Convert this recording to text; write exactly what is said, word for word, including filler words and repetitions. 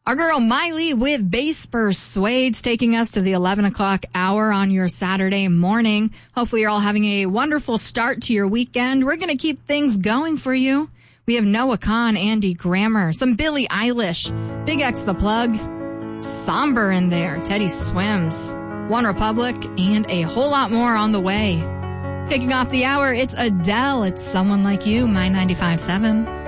Our girl Miley with Bass Persuades taking us to the eleven o'clock hour on your Saturday morning. Hopefully you're all having a wonderful start to your weekend. We're going to keep things going for you. We have Noah Kahan, Andy Grammer, some Billie Eilish, Big X the Plug, Somber in there, Teddy Swims, One Republic, and a whole lot more on the way. Kicking off the hour, it's Adele. It's Someone Like You, My ninety-five point seven.